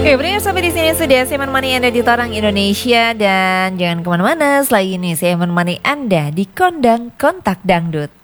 Oke, berikan sampai di sini sudah saya menemani Anda di Torang Indonesia dan jangan kemana-mana. Setelah ini saya menemani Anda di Kondang Kontak Dangdut.